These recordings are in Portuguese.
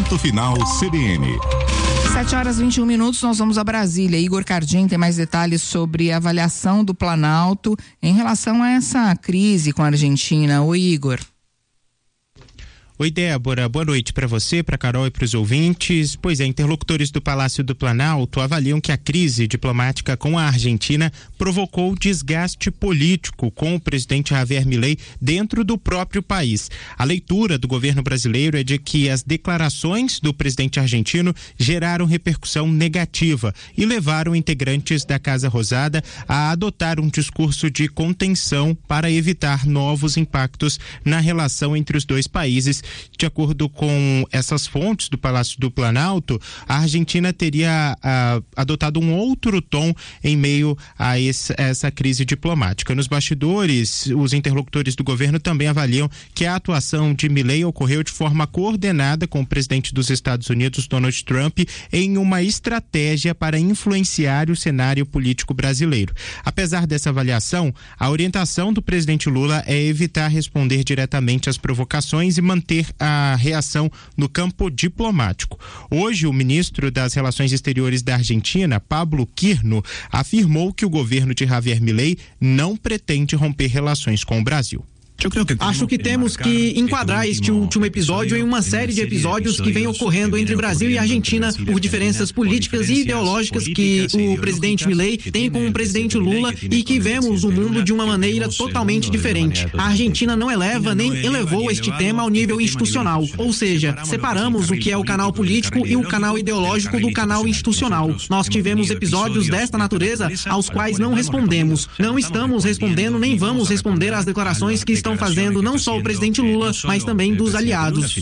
Ponto Final CBN. 7h21, nós vamos a Brasília. Igor Cardim tem mais detalhes sobre a avaliação do Planalto em relação a essa crise com a Argentina. Oi, Igor. Oi, Débora, boa noite para você, para Carol e para os ouvintes. Pois é, interlocutores do Palácio do Planalto avaliam que a crise diplomática com a Argentina provocou desgaste político com o presidente Javier Milei dentro do próprio país. A leitura do governo brasileiro é de que as declarações do presidente argentino geraram repercussão negativa e levaram integrantes da Casa Rosada a adotar um discurso de contenção para evitar novos impactos na relação entre os dois países. De acordo com essas fontes do Palácio do Planalto, a Argentina teria adotado um outro tom em meio a essa crise diplomática. Nos bastidores, os interlocutores do governo também avaliam que a atuação de Milei ocorreu de forma coordenada com o presidente dos Estados Unidos, Donald Trump, em uma estratégia para influenciar o cenário político brasileiro. Apesar dessa avaliação, a orientação do presidente Lula é evitar responder diretamente às provocações e manter a reação no campo diplomático. Hoje, o ministro das Relações Exteriores da Argentina, Pablo Quirno, afirmou que o governo de Javier Milei não pretende romper relações com o Brasil. Acho que temos que enquadrar este último episódio em uma série de episódios que vem ocorrendo entre Brasil e Argentina por diferenças políticas e ideológicas que o presidente Milei tem com o presidente Lula e que vemos o mundo de uma maneira totalmente diferente. A Argentina não eleva nem elevou este tema ao nível institucional, ou seja, separamos o que é o canal político e o canal ideológico do canal institucional. Nós tivemos episódios desta natureza aos quais não respondemos. Não estamos respondendo nem vamos responder às declarações que estão fazendo não só o presidente Lula, mas também dos aliados.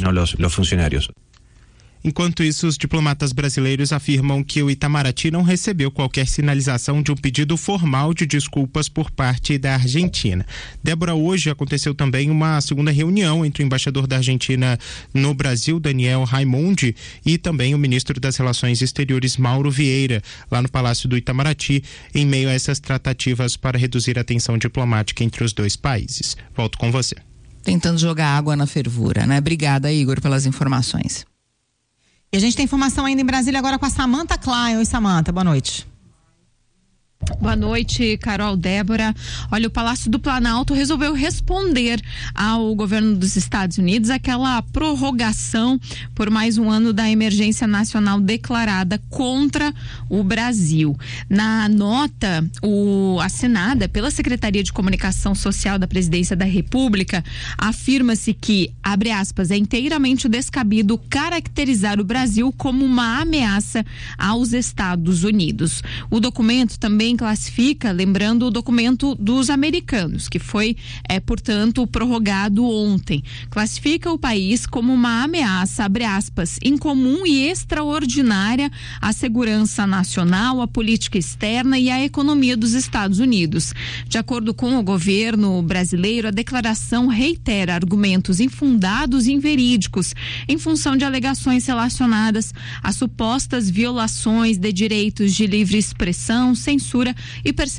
Enquanto isso, os diplomatas brasileiros afirmam que o Itamaraty não recebeu qualquer sinalização de um pedido formal de desculpas por parte da Argentina. Débora, hoje aconteceu também uma segunda reunião entre o embaixador da Argentina no Brasil, Daniel Raimondi, e também o ministro das Relações Exteriores, Mauro Vieira, lá no Palácio do Itamaraty, em meio a essas tratativas para reduzir a tensão diplomática entre os dois países. Volto com você. Tentando jogar água na fervura, né? Obrigada, Igor, pelas informações. E a gente tem informação ainda em Brasília agora com a Samantha Klein. Oi, Samantha, boa noite. Boa noite, Carol, Débora. Olha, o Palácio do Planalto resolveu responder ao governo dos Estados Unidos aquela prorrogação por mais um ano da emergência nacional declarada contra o Brasil. Na nota assinada pela Secretaria de Comunicação Social da Presidência da República, afirma-se que, abre aspas, é inteiramente descabido caracterizar o Brasil como uma ameaça aos Estados Unidos. O documento também classifica, lembrando o documento dos americanos, que foi, portanto, prorrogado ontem. Classifica o país como uma ameaça, abre aspas, incomum e extraordinária à segurança nacional, à política externa e à economia dos Estados Unidos. De acordo com o governo brasileiro, a declaração reitera argumentos infundados e inverídicos em função de alegações relacionadas a supostas violações de direitos de livre expressão, censura e perseguição